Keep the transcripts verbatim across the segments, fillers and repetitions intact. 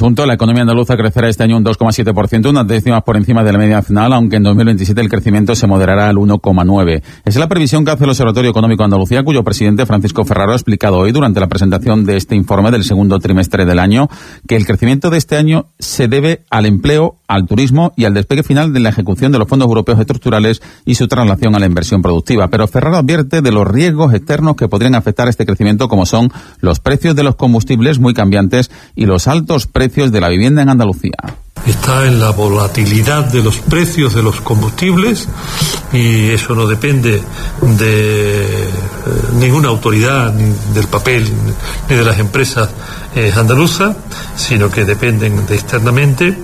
asunto. La economía andaluza crecerá este año un dos coma siete por ciento, unas décimas por encima de la media nacional, aunque en dos mil veintisiete el crecimiento se moderará al uno coma nueve. Esa es la previsión que hace el Observatorio Económico de Andalucía, cuyo presidente Francisco Ferraro ha explicado hoy durante la presentación de este informe del segundo trimestre del año que el crecimiento de este año se debe al empleo, al turismo y al despegue final de la ejecución de los fondos europeos estructurales y su traslación a la inversión productiva. Pero Ferraro advierte de los riesgos externos que podrían afectar este crecimiento, como son los precios de los combustibles muy cambiantes y los altos precios de la vivienda en Andalucía. Está en la volatilidad de los precios de los combustibles y eso no depende de eh, ninguna autoridad, ni del papel, ni de las empresas eh, andaluzas, sino que dependen de externamente.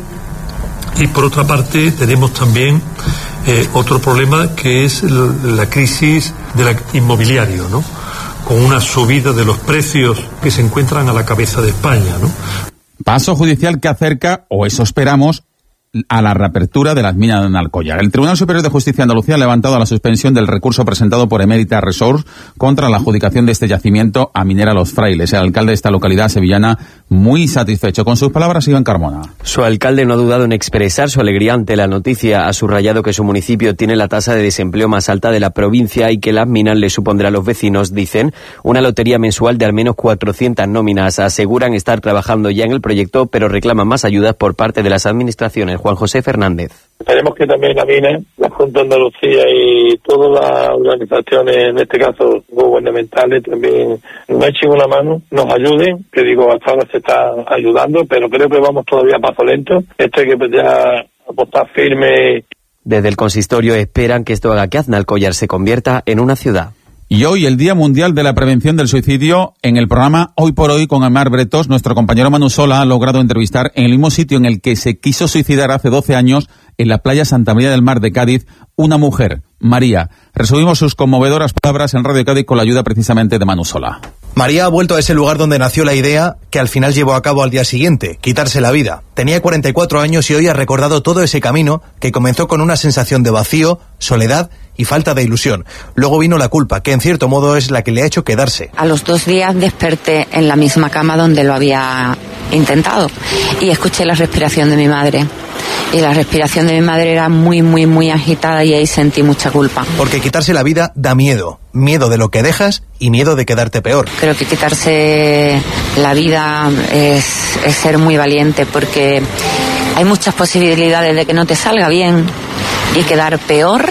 Y por otra parte tenemos también eh, otro problema, que es el, la crisis del inmobiliario, ¿no? Con una subida de los precios que se encuentran a la cabeza de España, ¿no? Paso judicial que acerca, o eso esperamos, a la reapertura de las minas de Alcollar. El Tribunal Superior de Justicia de Andalucía ha levantado la suspensión del recurso presentado por Emérita Resource contra la adjudicación de este yacimiento a Minera Los Frailes. El alcalde de esta localidad sevillana muy satisfecho. Con sus palabras, Iván Carmona. Su alcalde no ha dudado en expresar su alegría ante la noticia. Ha subrayado que su municipio tiene la tasa de desempleo más alta de la provincia y que las minas le supondrá a los vecinos, dicen, una lotería mensual de al menos cuatrocientas nóminas. Aseguran estar trabajando ya en el proyecto, pero reclaman más ayudas por parte de las administraciones. Juan José Fernández. Esperemos que también la MINE, la Junta de Andalucía y todas las organizaciones, en este caso gubernamentales, también nos echen una mano, nos ayuden, que digo, hasta ahora se está ayudando, pero creo que vamos todavía a paso lento. Esto hay que ya apostar firme. Desde el consistorio esperan que esto haga que Aznalcóllar se convierta en una ciudad. Y hoy, el Día Mundial de la Prevención del Suicidio, en el programa Hoy por Hoy con Amar Bretos, nuestro compañero Manu Sola ha logrado entrevistar en el mismo sitio en el que se quiso suicidar hace doce años, en la playa Santa María del Mar de Cádiz, una mujer, María. Resumimos sus conmovedoras palabras en Radio Cádiz con la ayuda precisamente de Manu Sola. María ha vuelto a ese lugar donde nació la idea que al final llevó a cabo al día siguiente, quitarse la vida. Tenía cuarenta y cuatro años y hoy ha recordado todo ese camino que comenzó con una sensación de vacío, soledad y falta de ilusión. Luego vino la culpa, que en cierto modo es la que le ha hecho quedarse. A los dos días desperté en la misma cama donde lo había intentado y escuché la respiración de mi madre. Y la respiración de mi madre era muy, muy, muy agitada y ahí sentí mucha culpa. Porque quitarse la vida da miedo. Miedo de lo que dejas y miedo de quedarte peor. Creo que quitarse la vida es, es ser muy valiente, porque hay muchas posibilidades de que no te salga bien y quedar peor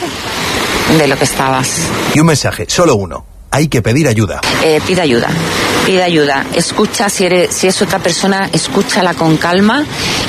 de lo que estabas. Y un mensaje, solo uno. Hay que pedir ayuda. Eh, pide ayuda, pide ayuda. Escucha, si, eres, si es otra persona, escúchala con calma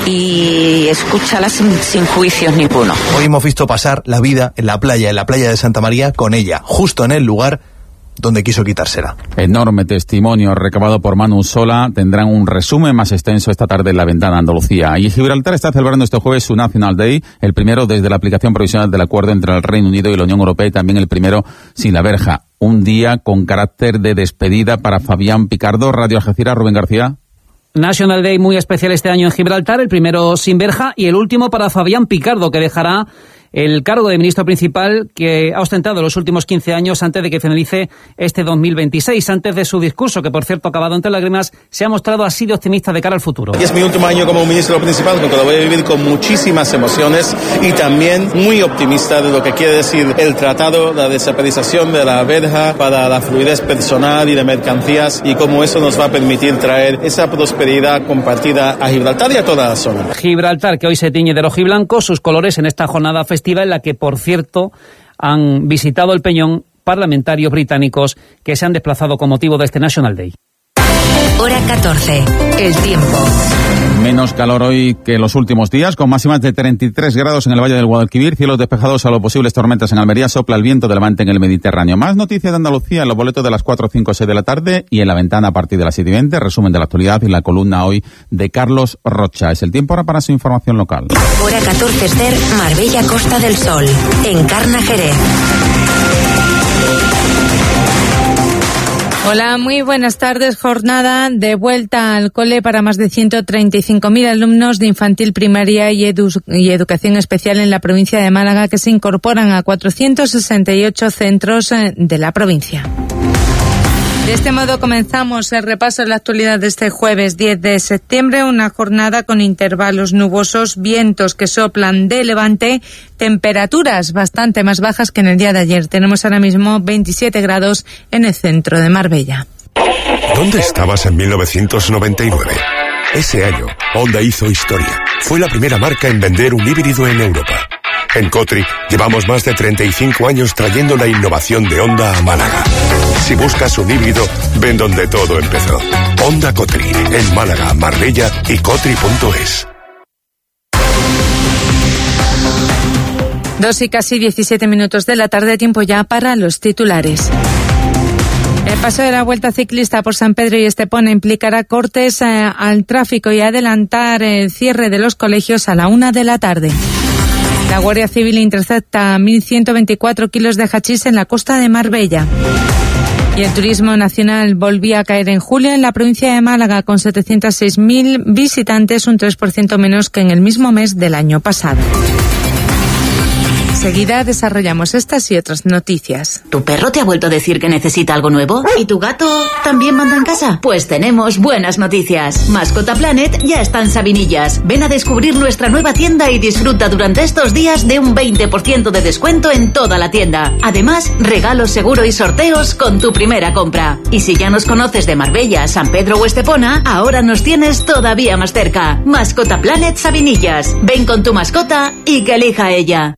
y escúchala sin, sin juicios ninguno. Hoy hemos visto pasar la vida en la playa, en la playa de Santa María, con ella, justo en el lugar donde quiso quitársela. Enorme testimonio recabado por Manu Sola. Tendrán un resumen más extenso esta tarde en La Ventana Andalucía. Y Gibraltar está celebrando este jueves su National Day, el primero desde la aplicación provisional del acuerdo entre el Reino Unido y la Unión Europea, y también el primero sin la verja. Un día con carácter de despedida para Fabián Picardo. Radio Algeciras, Rubén García. National Day muy especial este año en Gibraltar, el primero sin verja y el último para Fabián Picardo, que dejará el cargo de ministro principal que ha ostentado los últimos quince años antes de que finalice este dos mil veintiséis. Antes de su discurso, que por cierto ha acabado entre lágrimas, se ha mostrado así de optimista de cara al futuro. Y es mi último año como ministro principal, porque lo voy a vivir con muchísimas emociones y también muy optimista de lo que quiere decir el tratado, la desaparición de la verja para la fluidez personal y de mercancías, y cómo eso nos va a permitir traer esa prosperidad compartida a Gibraltar y a toda la zona. Gibraltar, que hoy se tiñe de rojo y blanco, sus colores en esta jornada festiva en la que, por cierto, han visitado el Peñón parlamentarios británicos que se han desplazado con motivo de este National Day. Hora catorce, el tiempo. Menos calor hoy que los últimos días, con máximas de treinta y tres grados en el Valle del Guadalquivir, cielos despejados a lo posibles tormentas en Almería, sopla el viento de levante en el Mediterráneo. Más noticias de Andalucía en los boletos de las cuatro, cinco, seis de la tarde y en La Ventana a partir de las siete y veinte, resumen de la actualidad y la columna hoy de Carlos Rocha. Es el tiempo ahora para su información local. Hora catorce, Ser, Marbella, Costa del Sol, Encarna, Jerez. Hola, muy buenas tardes. Jornada de vuelta al cole para más de ciento treinta y cinco mil alumnos de infantil, primaria y, edu- y educación especial en la provincia de Málaga, que se incorporan a cuatrocientos sesenta y ocho centros de la provincia. De este modo comenzamos el repaso de la actualidad de este jueves diez de septiembre, una jornada con intervalos nubosos, vientos que soplan de levante, temperaturas bastante más bajas que en el día de ayer. Tenemos ahora mismo veintisiete grados en el centro de Marbella. ¿Dónde estabas en mil novecientos noventa y nueve? Ese año, Honda hizo historia. Fue la primera marca en vender un híbrido en Europa. En Cotri llevamos más de treinta y cinco años trayendo la innovación de Honda a Málaga. Si buscas un híbrido, ven donde todo empezó. Honda Cotri, en Málaga, Marbella y cotri punto es. Dos y casi diecisiete minutos de la tarde, tiempo ya para los titulares. El paso de la Vuelta Ciclista por San Pedro y Estepona implicará cortes eh, al tráfico y adelantar el cierre de los colegios a la una de la tarde. La Guardia Civil intercepta mil ciento veinticuatro kilos de hachís en la costa de Marbella. Y el turismo nacional volvía a caer en julio en la provincia de Málaga con setecientos seis mil visitantes, un tres por ciento menos que en el mismo mes del año pasado. Enseguida desarrollamos estas y otras noticias. ¿Tu perro te ha vuelto a decir que necesita algo nuevo? ¿Y tu gato también manda en casa? Pues tenemos buenas noticias. Mascota Planet ya está en Sabinillas. Ven a descubrir nuestra nueva tienda y disfruta durante estos días de un veinte por ciento de descuento en toda la tienda. Además, regalos seguro y sorteos con tu primera compra. Y si ya nos conoces de Marbella, San Pedro o Estepona, ahora nos tienes todavía más cerca. Mascota Planet Sabinillas. Ven con tu mascota y que elija ella.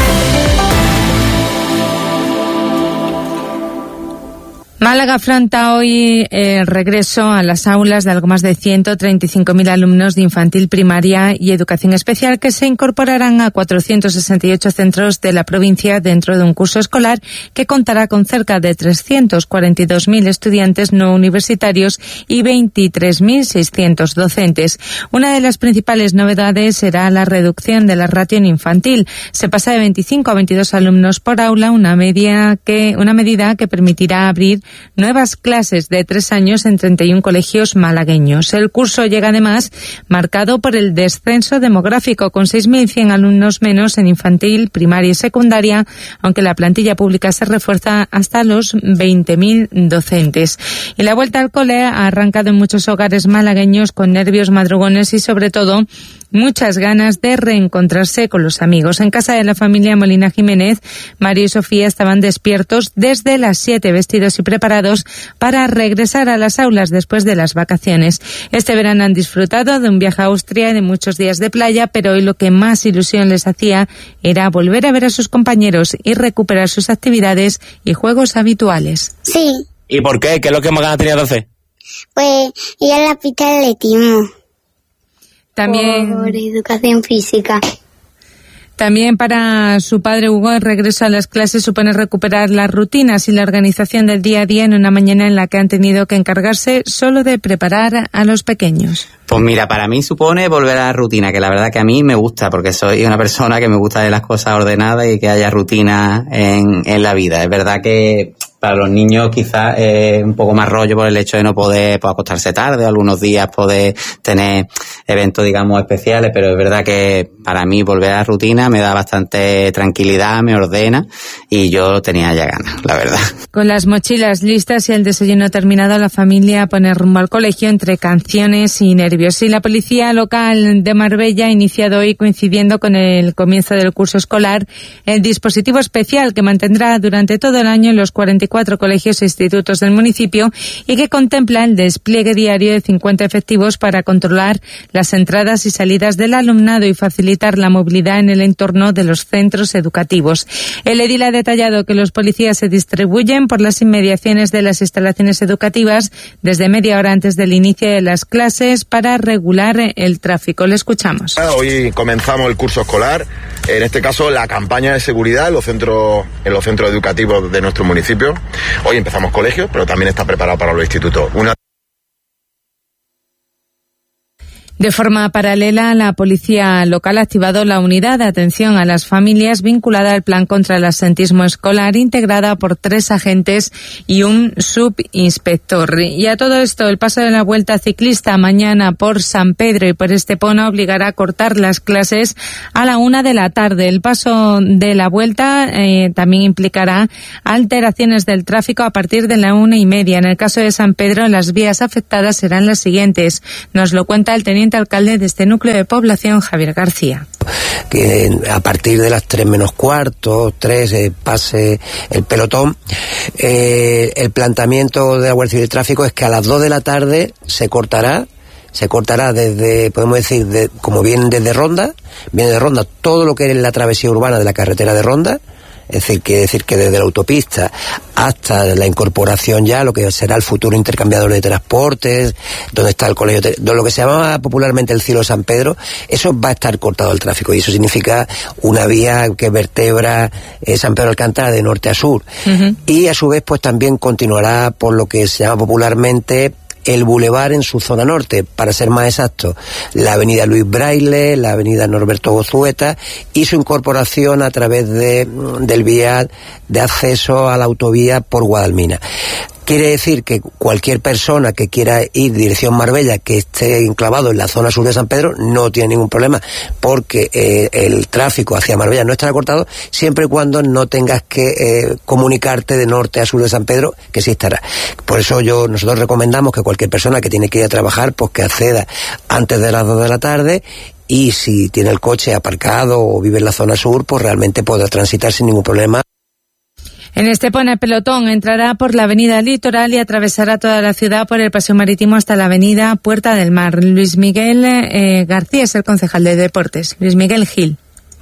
Málaga afronta hoy el regreso a las aulas de algo más de ciento treinta y cinco mil alumnos de infantil, primaria y educación especial que se incorporarán a cuatrocientos sesenta y ocho centros de la provincia dentro de un curso escolar que contará con cerca de trescientos cuarenta y dos mil estudiantes no universitarios y veintitrés mil seiscientos docentes. Una de las principales novedades será la reducción de la ratio en infantil. Se pasa de veinticinco a veintidós alumnos por aula, una media que, una medida que permitirá abrir nuevas clases de tres años en treinta y un colegios malagueños. El curso llega además marcado por el descenso demográfico, con seis mil cien alumnos menos en infantil, primaria y secundaria, aunque la plantilla pública se refuerza hasta los veinte mil docentes. Y la vuelta al cole ha arrancado en muchos hogares malagueños con nervios madrugones y sobre todo muchas ganas de reencontrarse con los amigos. En casa de la familia Molina Jiménez, Mario y Sofía estaban despiertos desde las siete, vestidos y preparados para regresar a las aulas después de las vacaciones. Este verano han disfrutado de un viaje a Austria y de muchos días de playa, pero hoy lo que más ilusión les hacía era volver a ver a sus compañeros y recuperar sus actividades y juegos habituales. Sí. ¿Y por qué? ¿Qué es lo que más ganas tenías de hacer? Pues ir a la pista de atletismo. También por educación física. También para su padre Hugo, el regreso a las clases supone recuperar las rutinas y la organización del día a día en una mañana en la que han tenido que encargarse solo de preparar a los pequeños. Pues mira, para mí supone volver a la rutina, que la verdad que a mí me gusta, porque soy una persona que me gusta de las cosas ordenadas y que haya rutina en, en la vida. Es verdad que para los niños quizás es un poco más rollo por el hecho de no poder pues, acostarse tarde, algunos días poder tener eventos, digamos, especiales, pero es verdad que para mí volver a la rutina me da bastante tranquilidad, me ordena y yo tenía ya ganas, la verdad. Con las mochilas listas y el desayuno terminado, la familia pone rumbo al colegio entre canciones y nervios. Y la policía local de Marbella ha iniciado hoy, coincidiendo con el comienzo del curso escolar, el dispositivo especial que mantendrá durante todo el año los cuarenta y cuatro colegios e institutos del municipio y que contempla el despliegue diario de cincuenta efectivos para controlar las entradas y salidas del alumnado y facilitar la movilidad en el entorno de los centros educativos. El edil ha detallado que los policías se distribuyen por las inmediaciones de las instalaciones educativas desde media hora antes del inicio de las clases para regular el tráfico. Le escuchamos. Hoy comenzamos el curso escolar, en este caso la campaña de seguridad en los centros, en los centros educativos de nuestro municipio. Hoy empezamos colegios, pero también está preparado para los institutos. Una De forma paralela, la policía local ha activado la unidad de atención a las familias vinculada al plan contra el absentismo escolar, integrada por tres agentes y un subinspector. Y a todo esto, el paso de la Vuelta Ciclista mañana por San Pedro y por Estepona obligará a cortar las clases a la una de la tarde. El paso de la Vuelta eh, también implicará alteraciones del tráfico a partir de la una y media. En el caso de San Pedro, las vías afectadas serán las siguientes. Nos lo cuenta el teniente alcalde de este núcleo de población, Javier García. Que a partir de las tres menos cuarto, tres, eh, pase el pelotón. Eh, el planteamiento de la Guardia Civil de Tráfico es que a las dos de la tarde se cortará, se cortará desde, podemos decir, de, como vienen desde Ronda, viene de Ronda todo lo que es la travesía urbana de la carretera de Ronda. Es decir, que decir que desde la autopista hasta la incorporación ya, lo que será el futuro intercambiador de transportes, donde está el colegio, de lo que se llamaba popularmente el Cielo San Pedro, eso va a estar cortado el tráfico y eso significa una vía que vertebra eh, San Pedro Alcántara de norte a sur. Uh-huh. Y a su vez pues también continuará por lo que se llama popularmente el bulevar en su zona norte, para ser más exacto, la avenida Luis Braille, la avenida Norberto Gozueta y su incorporación a través de, del vial de acceso a la autovía por Guadalmina. Quiere decir que cualquier persona que quiera ir dirección Marbella, que esté enclavado en la zona sur de San Pedro, no tiene ningún problema, porque eh, el tráfico hacia Marbella no estará cortado, siempre y cuando no tengas que eh, comunicarte de norte a sur de San Pedro, que sí estará. Por eso yo nosotros recomendamos que cualquier persona que tiene que ir a trabajar, pues que acceda antes de las dos de la tarde, y si tiene el coche aparcado o vive en la zona sur, pues realmente podrá transitar sin ningún problema. En Estepona, el pelotón entrará por la avenida Litoral y atravesará toda la ciudad por el paseo marítimo hasta la avenida Puerta del Mar. Luis Miguel eh, García es el concejal de Deportes. Luis Miguel Gil.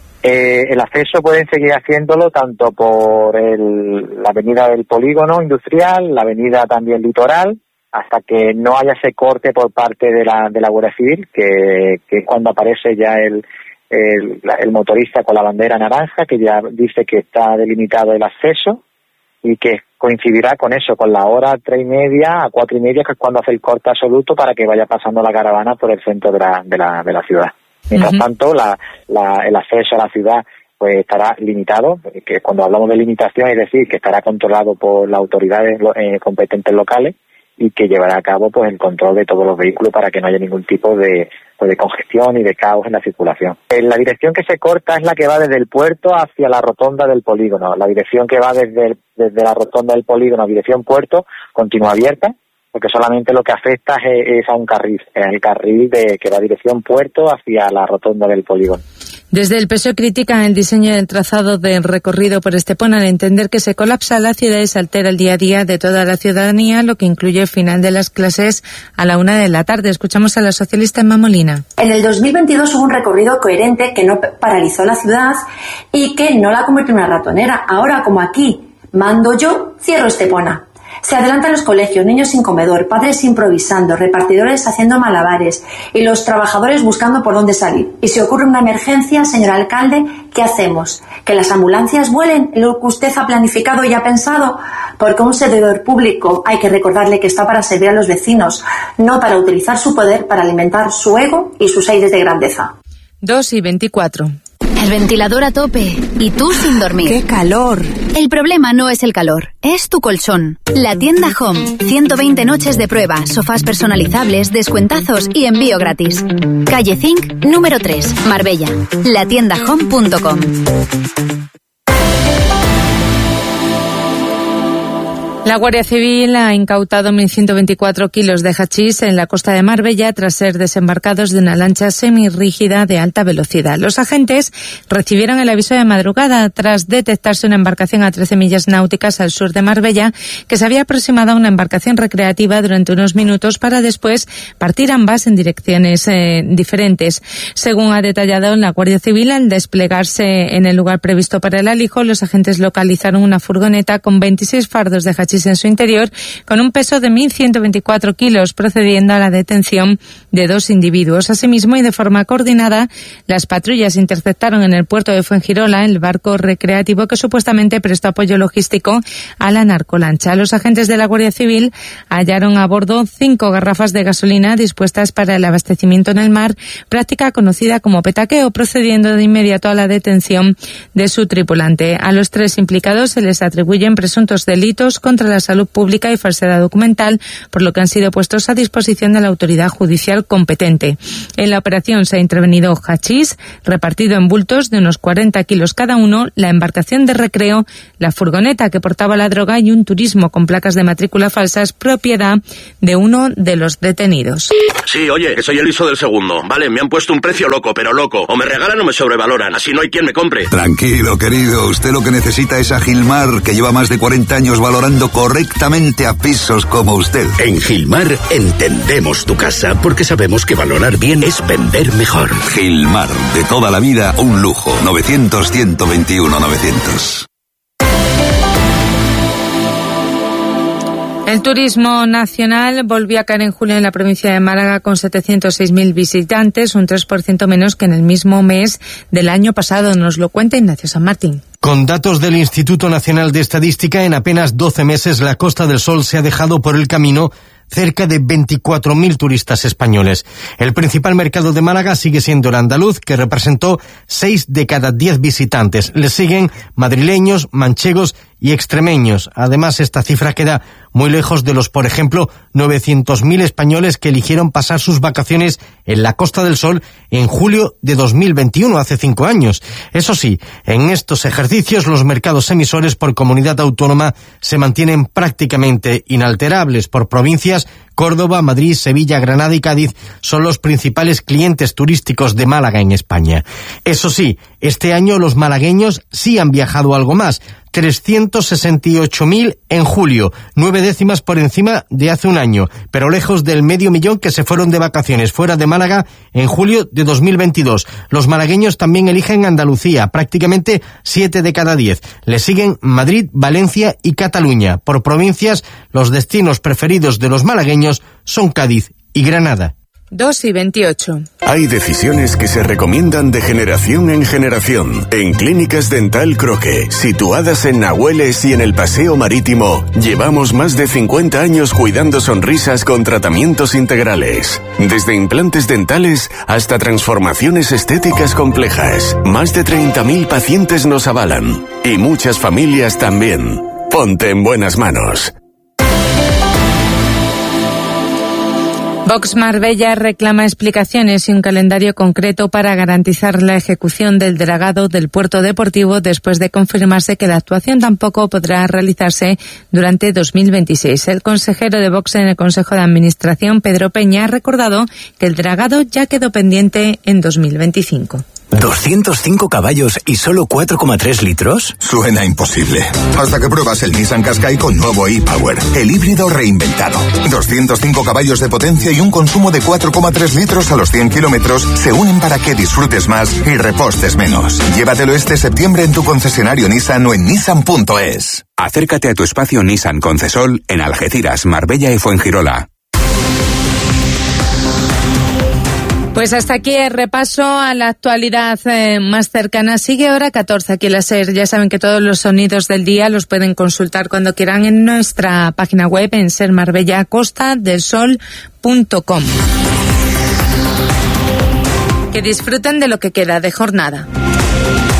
Eh, el acceso pueden seguir haciéndolo tanto por el, la avenida del Polígono Industrial, la avenida también Litoral, hasta que no haya ese corte por parte de la, de la Guardia Civil, que, que es cuando aparece ya el, el, el motorista con la bandera naranja, que ya dice que está delimitado el acceso y que coincidirá con eso, con la hora tres y media a cuatro y media, que es cuando hace el corte absoluto para que vaya pasando la caravana por el centro de la, de la, de la ciudad. Mientras uh-huh. tanto, la, la, el acceso a la ciudad pues estará limitado, que cuando hablamos de limitación es decir que estará controlado por las autoridades eh, competentes locales y que llevará a cabo pues el control de todos los vehículos para que no haya ningún tipo de, pues, de congestión y de caos en la circulación. En la dirección que se corta es la que va desde el puerto hacia la rotonda del polígono. La dirección que va desde, desde la rotonda del polígono a dirección puerto continúa abierta, porque solamente lo que afecta es, es a un carril, es el carril de que va a dirección puerto hacia la rotonda del polígono. Desde el P S O E critican el diseño del trazado del recorrido por Estepona al entender que se colapsa la ciudad y se altera el día a día de toda la ciudadanía, lo que incluye el final de las clases a la una de la tarde. Escuchamos a la socialista Emma Molina. En el dos mil veintidós hubo un recorrido coherente que no paralizó la ciudad y que no la convirtió en una ratonera. Ahora, como aquí mando yo, cierro Estepona. Se adelantan los colegios, niños sin comedor, padres improvisando, repartidores haciendo malabares y los trabajadores buscando por dónde salir. Y si ocurre una emergencia, señor alcalde, ¿qué hacemos? ¿Que las ambulancias vuelen lo que usted ha planificado y ha pensado? Porque un servidor público hay que recordarle que está para servir a los vecinos, no para utilizar su poder para alimentar su ego y sus aires de grandeza. dos y veinticuatro. El ventilador a tope y tú sin dormir. ¡Qué calor! El problema no es el calor, es tu colchón. La tienda Home. ciento veinte noches de prueba, sofás personalizables, descuentazos y envío gratis. Calle Zinc, número tres, Marbella. la tienda home punto com. La Guardia Civil ha incautado mil ciento veinticuatro kilos de hachís en la costa de Marbella tras ser desembarcados de una lancha semirrígida de alta velocidad. Los agentes recibieron el aviso de madrugada tras detectarse una embarcación a trece millas náuticas al sur de Marbella que se había aproximado a una embarcación recreativa durante unos minutos para después partir ambas en direcciones eh, diferentes. Según ha detallado la Guardia Civil, al desplegarse en el lugar previsto para el alijo, los agentes localizaron una furgoneta con veintiséis fardos de hachís éxtasis en su interior, con un peso de mil ciento veinticuatro kilos, procediendo a la detención de dos individuos. Asimismo, y de forma coordinada, las patrullas interceptaron en el puerto de Fuengirola el barco recreativo que supuestamente prestó apoyo logístico a la narcolancha. Los agentes de la Guardia Civil hallaron a bordo cinco garrafas de gasolina dispuestas para el abastecimiento en el mar, práctica conocida como petaqueo, procediendo de inmediato a la detención de su tripulante. A los tres implicados se les atribuyen presuntos delitos contra la salud pública y falsedad documental, por lo que han sido puestos a disposición de la autoridad judicial competente. En la operación se ha intervenido hachís, repartido en bultos de unos cuarenta kilos cada uno, la embarcación de recreo, la furgoneta que portaba la droga y un turismo con placas de matrícula falsas, propiedad de uno de los detenidos. Sí, oye, que soy el hijo del segundo. Vale, me han puesto un precio loco, pero loco. O me regalan o me sobrevaloran. Así no hay quien me compre. Tranquilo, querido. Usted lo que necesita es a Gilmar, que lleva más de cuarenta años valorando correctamente a pisos como usted. En Gilmar entendemos tu casa porque sabemos que valorar bien es vender mejor. Gilmar, de toda la vida, un lujo. novecientos, ciento veintiuno, novecientos. El turismo nacional volvió a caer en julio en la provincia de Málaga con setecientos seis mil visitantes, un tres por ciento menos que en el mismo mes del año pasado. Nos lo cuenta Ignacio San Martín. Con datos del Instituto Nacional de Estadística, en apenas doce meses la Costa del Sol se ha dejado por el camino cerca de veinticuatro mil turistas españoles. El principal mercado de Málaga sigue siendo el andaluz, que representó seis de cada diez visitantes. Le siguen madrileños, manchegos y extremeños. Además, esta cifra queda muy lejos de los, por ejemplo, novecientos mil españoles que eligieron pasar sus vacaciones en la Costa del Sol en julio de dos mil veintiuno, hace cinco años. Eso sí, en estos ejercicios los mercados emisores por comunidad autónoma se mantienen prácticamente inalterables. Por provincias, Córdoba, Madrid, Sevilla, Granada y Cádiz son los principales clientes turísticos de Málaga en España. Eso sí, este año los malagueños sí han viajado algo más. trescientos sesenta y ocho mil en julio, nueve décimas por encima de hace un año, pero lejos del medio millón que se fueron de vacaciones fuera de Málaga en julio de dos mil veintidós. Los malagueños también eligen Andalucía, prácticamente siete de cada diez. Le siguen Madrid, Valencia y Cataluña. Por provincias, los destinos preferidos de los malagueños son Cádiz y Granada. dos y veintiocho. Hay decisiones que se recomiendan de generación en generación. En Clínicas Dental Croque, situadas en Nahueles y en el Paseo Marítimo, llevamos más de cincuenta años cuidando sonrisas con tratamientos integrales. Desde implantes dentales hasta transformaciones estéticas complejas. Más de treinta mil pacientes nos avalan. Y muchas familias también. Ponte en buenas manos. Vox Marbella reclama explicaciones y un calendario concreto para garantizar la ejecución del dragado del puerto deportivo después de confirmarse que la actuación tampoco podrá realizarse durante dos mil veintiséis. El consejero de Vox en el Consejo de Administración, Pedro Peña, ha recordado que el dragado ya quedó pendiente en dos mil veinticinco. ¿doscientos cinco caballos y solo cuatro coma tres litros? Suena imposible. Hasta que pruebas el Nissan Qashqai con nuevo e-Power, el híbrido reinventado. doscientos cinco caballos de potencia y un consumo de cuatro coma tres litros a los cien kilómetros se unen para que disfrutes más y repostes menos. Llévatelo este septiembre en tu concesionario Nissan o en nissan punto es. Acércate a tu espacio Nissan Concesol en Algeciras, Marbella y Fuengirola. Pues hasta aquí el repaso a la actualidad eh, más cercana. Sigue hora catorce aquí en la SER. Ya saben que todos los sonidos del día los pueden consultar cuando quieran en nuestra página web en ser marbella costa del sol punto com. Que disfruten de lo que queda de jornada.